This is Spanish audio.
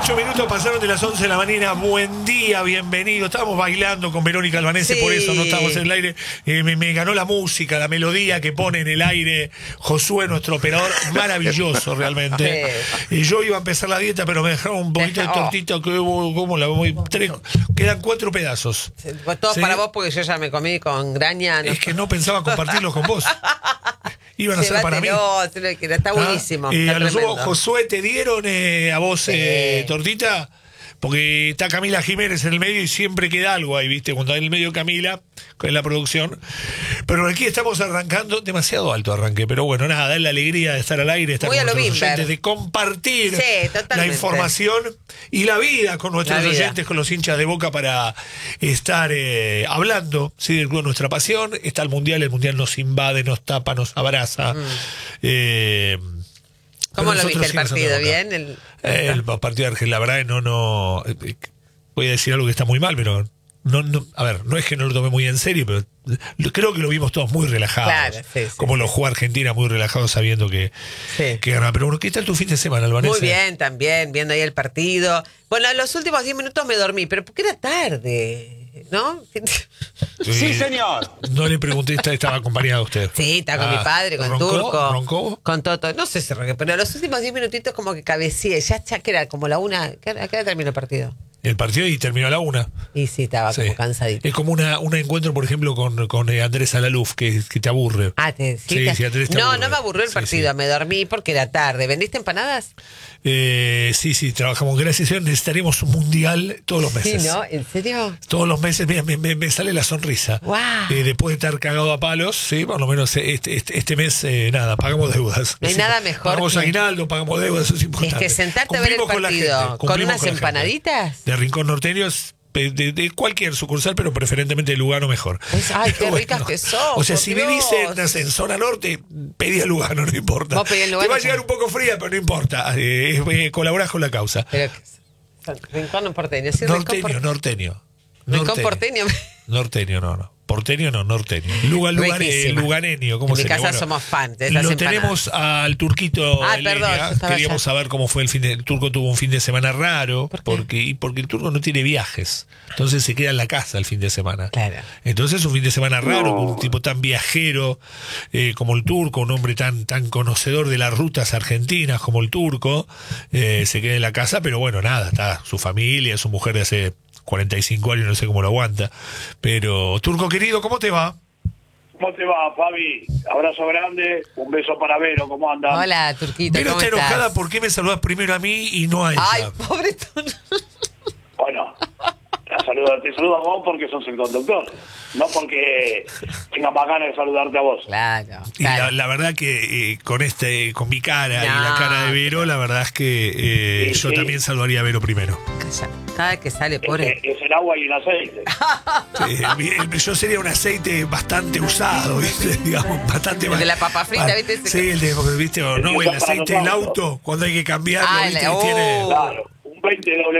8 minutos pasaron de las 11 de la mañana. Buen día, bienvenido. Estábamos bailando con Verónica Albanese, por eso no estábamos en el aire. Me ganó la música, la melodía que pone en el aire Josué, nuestro operador. Maravilloso, realmente. Y yo iba a empezar la dieta, pero me dejaron un poquito de tortita. ¿Cómo la voy? Quedan 4 pedazos. Todos para vos, porque yo ya me comí con graña. Es que no pensaba compartirlos con vos. Iban a ser para mí. Está buenísimo. A los ojos, Josué, ¿te dieron a vos tortita? Porque está Camila Jiménez en el medio y siempre queda algo ahí, ¿viste? Cuando hay en el medio Camila, con la producción. Pero aquí estamos arrancando, demasiado alto arranque, pero bueno, nada, da la alegría de estar al aire, estar con nuestros oyentes, de compartir la información y la vida con nuestros oyentes, con los hinchas de Boca, para estar hablando, ¿sí? Del club, nuestra pasión. Está el Mundial nos invade, nos tapa, nos abraza. ¿Cómo lo viste el partido? ¿Bien? El partido de Argentina, la verdad, no voy a decir algo que está muy mal, pero a ver, no es que no lo tomé muy en serio, pero creo que lo vimos todos muy relajados. Claro, como lo jugó Argentina, muy relajados, sabiendo que ganaba. Pero bueno, ¿qué tal tu fin de semana, Albanese? Muy bien, también, viendo ahí el partido. Bueno, en los últimos 10 minutos me dormí, pero porque era tarde, ¿no? Sí, señor. No le pregunté, estaba acompañado usted. Sí, estaba con mi padre, con Turco. ¿Roncó? Con Toto. No sé si ronqué, pero en los últimos 10 minutitos como que cabeceé. Ya que era como la 1. ¿A qué hora terminó el partido? El partido y terminó a la 1. Y sí, estaba como cansadito. Es como un encuentro, por ejemplo, con Andrés Alaluf, que te aburre. Sí, Andrés te aburre. No me aburrió el partido, me dormí porque era tarde. ¿Vendiste empanadas? Sí, trabajamos. Gracias a Dios necesitaremos un mundial todos los meses. Sí, ¿no? ¿En serio? Todos los meses, mira, me sale la sonrisa. Wow. Después de estar cagado a palos, sí, por lo menos este mes, nada, pagamos deudas. No hay nada mejor. Pagamos aguinaldo, pagamos deudas, eso es importante. Es que sentarte a ver el partido con unas empanaditas. De Rincón Norteño, de cualquier sucursal, pero preferentemente de Lugano mejor. Ay, qué ricas que son. O sea, si vivís en zona norte, pedí a Lugano, no importa. Vos pedí a Lugano. Te va a llegar un poco fría, pero no importa. Colaborás con la causa. Pero, Rincón porteño. Sí, norteño. Rincón porteño. Norteño, no. Porteño no, norteño. Luganeño, ¿cómo se llama? En mi casa somos fans de esas Lo empanadas. tenemos al Turquito. Queríamos saber cómo fue el Turco tuvo un fin de semana raro. Porque el Turco no tiene viajes. Entonces se queda en la casa el fin de semana. Claro. Entonces un fin de semana raro, con un tipo tan viajero como el Turco, un hombre tan conocedor de las rutas argentinas como el Turco, se queda en la casa, pero bueno, nada, está su familia, su mujer de hace 45 años, no sé cómo lo aguanta. Pero, Turco querido, ¿cómo te va? ¿Cómo te va, Fabi? Abrazo grande, un beso para Vero, ¿cómo andas? Hola, Turquito, Vero ¿cómo está estás? enojada, ¿por qué me saludas primero a mí y no a ella? Ay, pobre Turco. Bueno, te saludo a vos porque sos el conductor, no porque tenga más ganas de saludarte a vos. Claro. Y la verdad que con mi cara y la cara de Vero, la verdad es que yo también saludaría a Vero primero. Cada vez que sale, pobre. Es el agua y el aceite. Yo sería un aceite bastante usado, ¿viste? Digamos, bastante el de la papa frita, ¿viste? Sí, ¿viste? O no, el aceite del auto, cuando hay que cambiarlo, ¿viste? Claro, un 20 doble